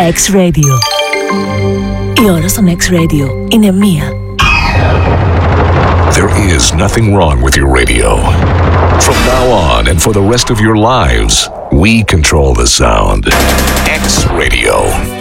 X-Radio. Η ώρα στον X-Radio είναι 1. There is nothing wrong with your radio. From now on and for the rest of your lives, we control the sound. X-Radio.